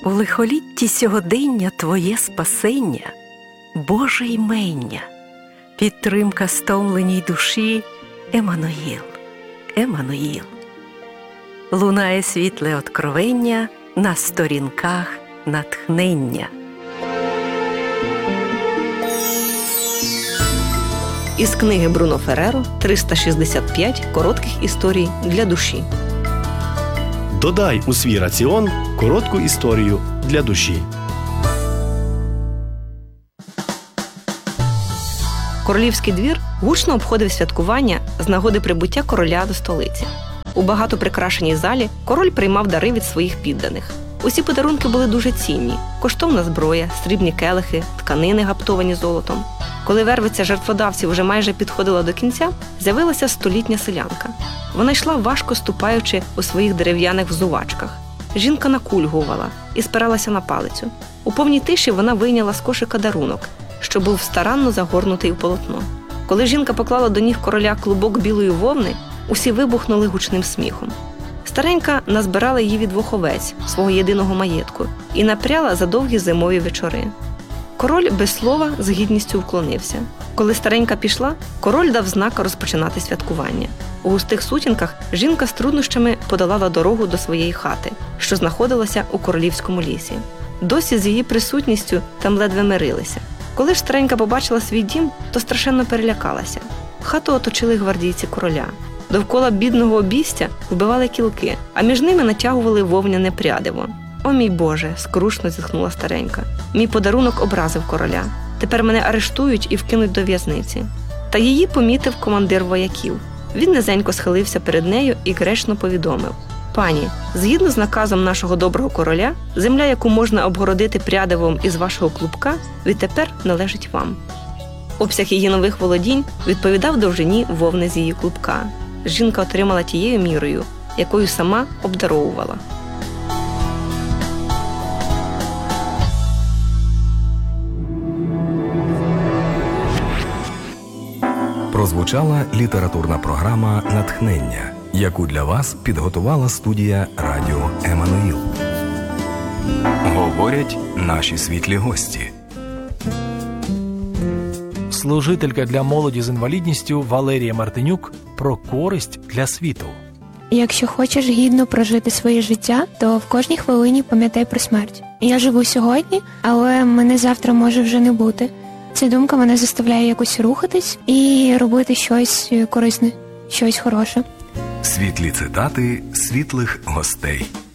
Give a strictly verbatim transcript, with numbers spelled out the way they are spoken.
У лихолітті сьогодення Твоє спасення, Боже ймення, підтримка стомленій душі, Еммануїл, Еммануїл. Лунає світле откровення на сторінках натхнення. Із книги Бруно Ферреро «триста шістдесят п'ять коротких історій для душі». Додай у свій раціон коротку історію для душі. Королівський двір гучно обходив святкування з нагоди прибуття короля до столиці. У багато прикрашеній залі король приймав дари від своїх підданих. Усі подарунки були дуже цінні – коштовна зброя, срібні келихи, тканини, гаптовані золотом. Коли вервиця жертводавців вже майже підходила до кінця, з'явилася столітня селянка. Вона йшла, важко ступаючи у своїх дерев'яних взувачках. Жінка накульгувала і спиралася на палицю. У повній тиші вона вийняла з кошика дарунок, що був старанно загорнутий у полотно. Коли жінка поклала до ніг короля клубок білої вовни, усі вибухнули гучним сміхом. Старенька назбирала її від двох овець, свого єдиного маєтку, і напряла за довгі зимові вечори. Король без слова з гідністю вклонився. Коли старенька пішла, король дав знак розпочинати святкування. У густих сутінках жінка з труднощами подолала дорогу до своєї хати, що знаходилася у королівському лісі. Досі з її присутністю там ледве мирилися. Коли ж старенька побачила свій дім, то страшенно перелякалася. Хату оточили гвардійці короля. Довкола бідного обійстя вбивали кілки, а між ними натягували вовняне прядиво. «О, мій Боже!» – скрушно зітхнула старенька. «Мій подарунок образив короля. Тепер мене арештують і вкинуть до в'язниці». Та її помітив командир вояків. Він низенько схилився перед нею і гречно повідомив: «Пані, згідно з наказом нашого доброго короля, земля, яку можна обгородити прядивом із вашого клубка, відтепер належить вам». Обсяг її нових володінь відповідав довжині вовни з її клубка. Жінка отримала тією мірою, якою сама обдаровувала. Прозвучала літературна програма «Натхнення», яку для вас підготувала студія радіо «Еммануїл». Говорять наші світлі гості. Служителька для молоді з інвалідністю Валерія Мартинюк про користь для світу. Якщо хочеш гідно прожити своє життя, то в кожній хвилині пам'ятай про смерть. Я живу сьогодні, але мене завтра може вже не бути. Ця думка мене заставляє якось рухатись і робити щось корисне, щось хороше. Світлі цитати світлих гостей.